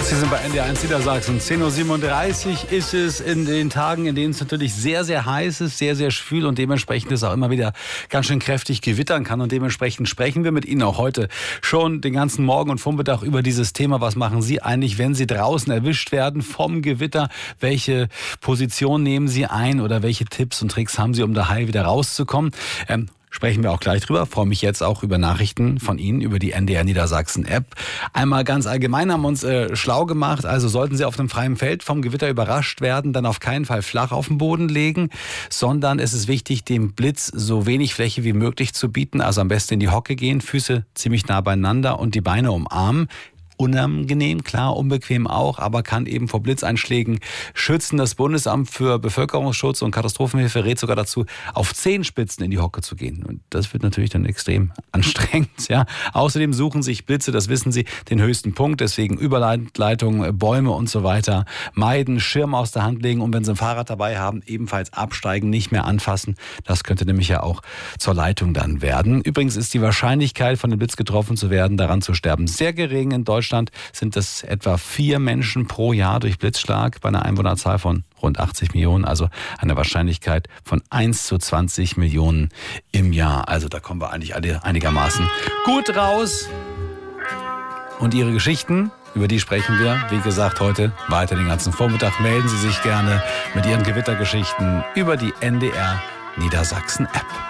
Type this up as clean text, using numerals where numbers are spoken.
Sie sind bei NDR1 Niedersachsen. 10:37 Uhr ist es in den Tagen, in denen es natürlich sehr, sehr heiß ist, sehr, sehr schwül und dementsprechend es auch immer wieder ganz schön kräftig gewittern kann. Und dementsprechend sprechen wir mit Ihnen auch heute schon den ganzen Morgen und Vormittag über dieses Thema. Was machen Sie eigentlich, wenn Sie draußen erwischt werden vom Gewitter? Welche Position nehmen Sie ein oder welche Tipps und Tricks haben Sie, um daheim wieder rauszukommen? Sprechen wir auch gleich drüber. Ich freue mich jetzt auch über Nachrichten von Ihnen über die NDR Niedersachsen App. Einmal ganz allgemein haben wir uns schlau gemacht. Also sollten Sie auf einem freien Feld vom Gewitter überrascht werden, dann auf keinen Fall flach auf den Boden legen, sondern es ist wichtig, dem Blitz so wenig Fläche wie möglich zu bieten. Also am besten in die Hocke gehen, Füße ziemlich nah beieinander und die Beine umarmen. Unangenehm, klar, unbequem auch, aber kann eben vor Blitzeinschlägen schützen. Das Bundesamt für Bevölkerungsschutz und Katastrophenhilfe rät sogar dazu, auf Zehenspitzen in die Hocke zu gehen. Und das wird natürlich dann extrem anstrengend. Ja. Außerdem suchen sich Blitze, das wissen Sie, den höchsten Punkt. Deswegen Überleitungen, Bäume und so weiter meiden, Schirm aus der Hand legen und wenn Sie ein Fahrrad dabei haben, ebenfalls absteigen, nicht mehr anfassen. Das könnte nämlich ja auch zur Leitung dann werden. Übrigens ist die Wahrscheinlichkeit, von dem Blitz getroffen zu werden, daran zu sterben, sehr gering. In Deutschland sind es etwa 4 Menschen pro Jahr durch Blitzschlag bei einer Einwohnerzahl von rund 80 Millionen, also eine Wahrscheinlichkeit von 1 zu 20 Millionen im Jahr. Also da kommen wir eigentlich alle einigermaßen gut raus. Und Ihre Geschichten, über die sprechen wir, wie gesagt, heute weiter den ganzen Vormittag. Melden Sie sich gerne mit Ihren Gewittergeschichten über die NDR Niedersachsen App.